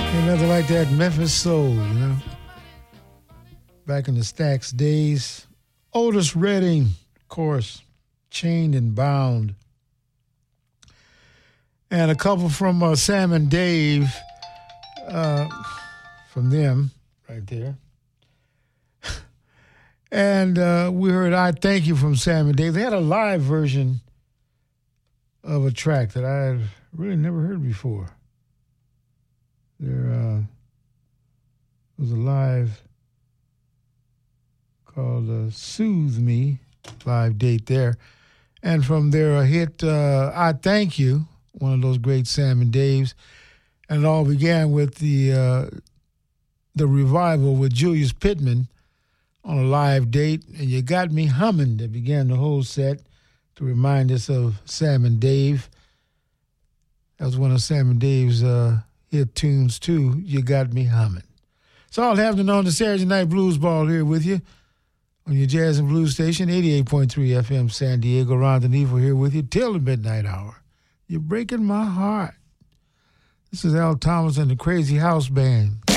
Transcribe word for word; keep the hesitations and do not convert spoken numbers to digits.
Ain't nothing like that Memphis soul, you know. Back in the Stax days. Otis Redding, of course, Chained and Bound. And a couple from uh, Sam and Dave, uh, from them, right there. And uh, we heard I Thank You from Sam and Dave. They had a live version of a track that I had really never heard before. There uh, was a live called uh, Soothe Me, live date there. And from their uh, hit uh, I Thank You, one of those great Sam and Daves. And it all began with the uh, the revival with Julius Pittman on a live date. And You Got Me Humming that began the whole set to remind us of Sam and Dave. That was one of Sam and Dave's uh, hit tunes, too. You Got Me Humming. It's all happening on the Saturday Night Blues Ball here with you on your Jazz and Blues station, eighty-eight point three F M San Diego. Ron DeNevo here with you till the midnight hour. You're breaking my heart. This is Al Thomas and the Crazy House Band.